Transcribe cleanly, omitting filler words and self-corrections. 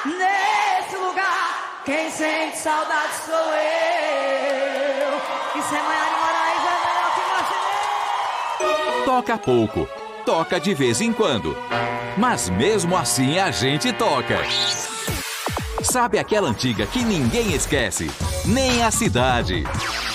nesse lugar, quem sente saudade sou eu. Isso é Maiara Moraes, é melhor que você. Toca pouco, toca de vez em quando, mas mesmo assim a gente toca. Sabe aquela antiga que ninguém esquece? Nem a cidade.